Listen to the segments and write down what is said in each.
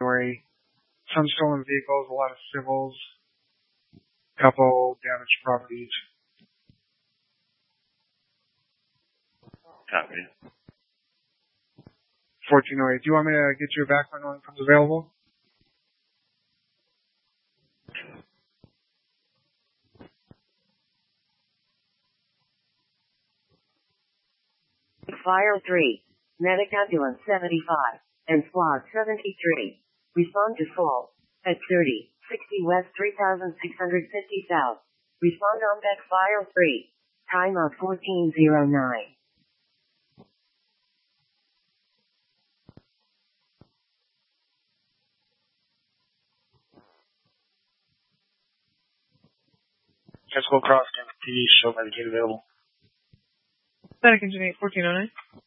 January. Some stolen vehicles, a lot of civils, couple damaged properties. Copy. 1408. Do you want me to get you back when one comes available? Fire 3, Medic Ambulance 75, and Squad 73. Respond to fault at 30, 60 West 3650 South. Respond on deck Fire 3. Timeout 1409. Just go across TV, show Medicaid available. Medic Engine 8, 1409.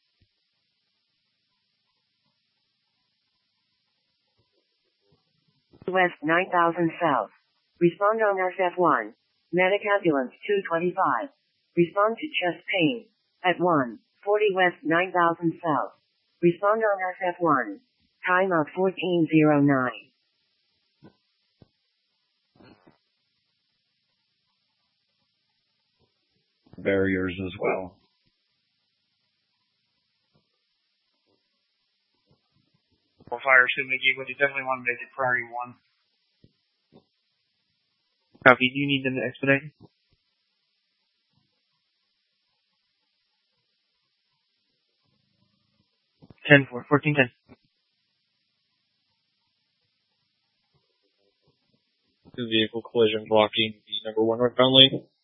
West 9000 South. Respond on SF1. Medic Ambulance 225. Respond to chest pain at 1, 40 West 9000 South. Respond on SF1. Timeout 1409. Barriers as well. Well, fire should make you, but you definitely want to make it priority 1. Copy. Do you need them to expedite? Ten four, 1410. Vehicle collision blocking the number 1 northbound lane.